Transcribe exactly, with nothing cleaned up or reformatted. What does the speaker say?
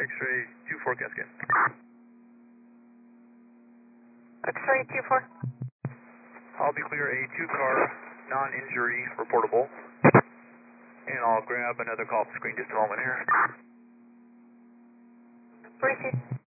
X-ray two four Cascade. X-ray two four. I'll be clear a two-car non-injury reportable, and I'll grab another call off the screen just a moment here. Receive.